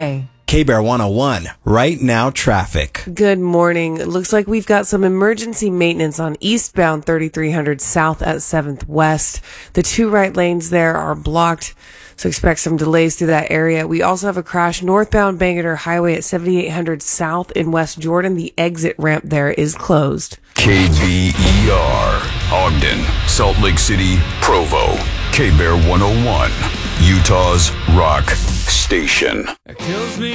Hey. K-Bear 101, right now traffic. Good morning. It looks like we've got some emergency maintenance on eastbound 3300 south at 7th West. The two right lanes there are blocked, so expect some delays through that area. We also have a crash northbound Bangerter Highway at 7800 south in West Jordan. The exit ramp there is closed. KBER, Ogden, Salt Lake City, Provo. K-Bear 101, Utah's rock station.